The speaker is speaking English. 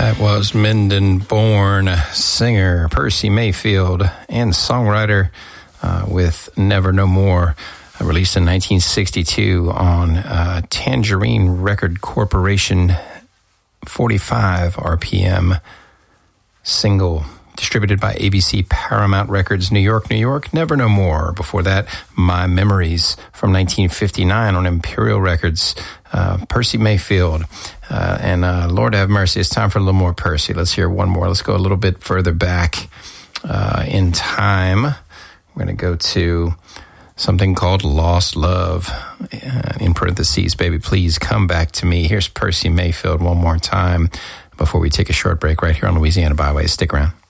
That was Minden-born singer Percy Mayfield and songwriter with Never No More, released in 1962 on Tangerine Record Corporation, 45 RPM single, distributed by ABC Paramount Records, New York, New York. Never No More. Before that, My Memories from 1959 on Imperial Records, Percy Mayfield. And Lord have mercy, it's time for a little more Percy. Let's hear one more. Let's go a little bit further back in time. We're going to go to something called Lost Love. In parentheses, Baby Please Come Back to Me. Here's Percy Mayfield one more time before we take a short break right here on Louisiana Byways. Stick around.